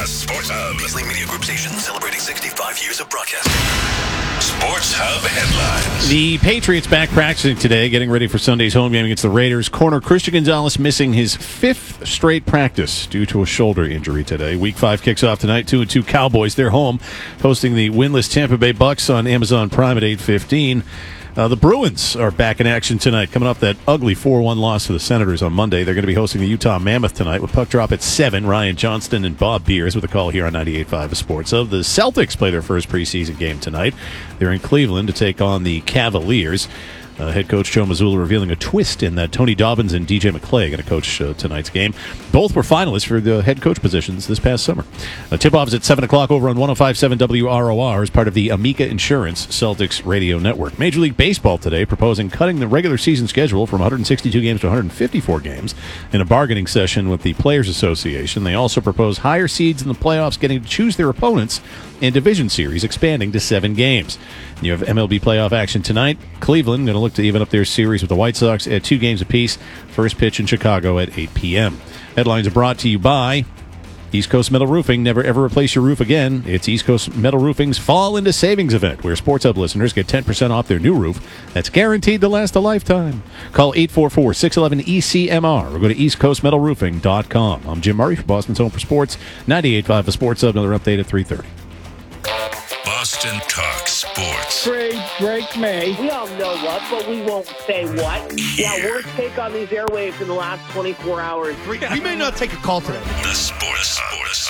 Sports Hub. Beasley Media Group station celebrating 65 years of broadcasting. Sports Hub headlines. The Patriots back practicing today, getting ready for Sunday's home game against the Raiders. Corner Christian Gonzalez missing his 5th straight practice due to a shoulder injury today. Week 5 kicks off tonight. 2-2 Cowboys. They're home, hosting the winless Tampa Bay Bucks on Amazon Prime at 8:15. The Bruins are back in action tonight, coming off that ugly 4-1 loss to the Senators on Monday. They're going to be hosting the Utah Mammoth tonight with puck drop at 7. Ryan Johnston and Bob Beers with a call here on 98.5 Sports Hub. The Celtics play their first preseason game tonight. They're in Cleveland to take on the Cavaliers. Head coach Joe Mazzulla revealing a twist in that Tony Dobbins and DJ McClay are going to coach tonight's game. Both were finalists for the head coach positions this past summer. Tip-off is at 7 o'clock over on 105.7 WROR as part of the Amica Insurance Celtics radio network. Major League Baseball today proposing cutting the regular season schedule from 162 games to 154 games in a bargaining session with the Players Association. They also propose higher seeds in the playoffs getting to choose their opponents and division series expanding to 7 games. You have MLB playoff action tonight. Cleveland going to look to even up their series with the White Sox at 2 games apiece. First pitch in Chicago at 8 p.m. Headlines are brought to you by East Coast Metal Roofing. Never ever replace your roof again. It's East Coast Metal Roofing's Fall into Savings event, where Sports Hub listeners get 10% off their new roof that's guaranteed to last a lifetime. Call 844-611-ECMR or go to eastcoastmetalroofing.com. I'm Jim Murray for Boston's Home for Sports. 98.5 for Sports Hub. Another update at 3:30. Boston Talk Sports. Trade Drake May. We all know what, but we won't say what. Yeah, worst take on these airwaves in the last 24 hours. We may not take a call today. The Sports.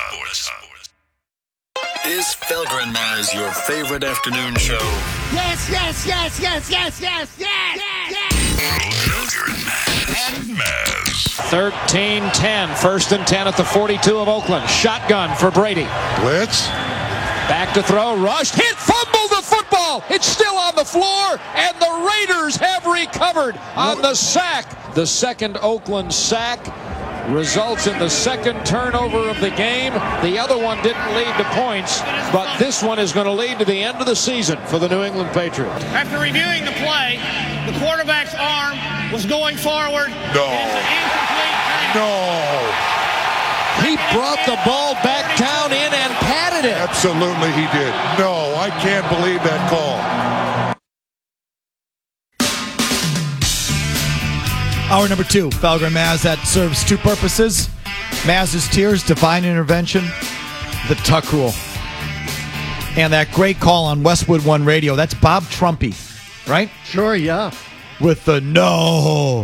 Is Felger and Maz your favorite afternoon show? Yes. Felger and Maz. 13-10. First and 10 at the 42 of Oakland. Shotgun for Brady. Blitz. Back to throw. Rushed. Hit. Fumbled the football. It's still on the floor. And the Raiders have recovered on the sack. The second Oakland sack results in the second turnover of the game. The other one didn't lead to points, but this one is going to lead to the end of the season for the New England Patriots. After reviewing the play, the quarterback's arm was going forward. No. He brought the ball back down in and patted it. Absolutely he did. No, I can't believe that call. Hour number 2, Felger and Maz, that serves 2 purposes. Maz's Tears, Divine Intervention, the Tuck Rule. And that great call on Westwood One Radio, that's Bob Trumpy, right? Sure, yeah. With the no,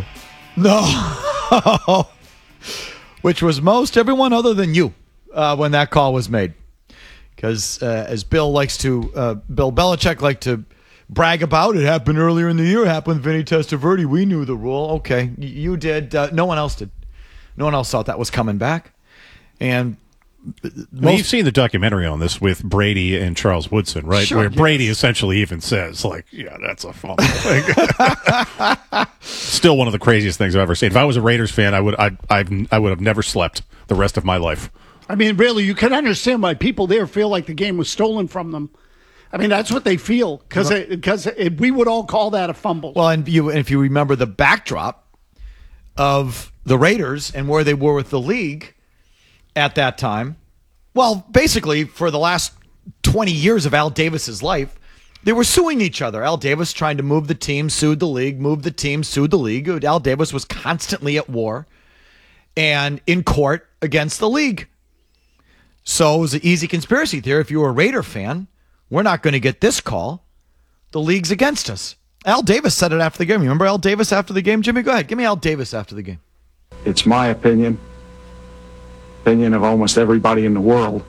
which was most everyone other than you when that call was made. Because as Bill Belichick liked to brag about, it happened earlier in the year, it happened with Vinny Testaverde. We knew the rule. Okay, you did. No one else did. No one else thought that was coming back. And you've seen the documentary on this with Brady and Charles Woodson, right? Sure, where Brady essentially even says, like, yeah, that's a fumble. Still one of the craziest things I've ever seen. If I was a Raiders fan, I would have never slept the rest of my life. I mean, really, you can understand why people there feel like the game was stolen from them. I mean, that's what they feel, because we would all call that a fumble. Well, and if you remember the backdrop of the Raiders and where they were with the league at that time, well, basically for the last 20 years of Al Davis's life, they were suing each other. Al Davis trying to move the team, sued the league, moved the team, sued the league. Al Davis was constantly at war and in court against the league. So it was an easy conspiracy theory. If you were a Raider fan, we're not going to get this call. The league's against us. Al Davis said it after the game. You remember Al Davis after the game? Jimmy, go ahead. Give me Al Davis after the game. It's my opinion of almost everybody in the world,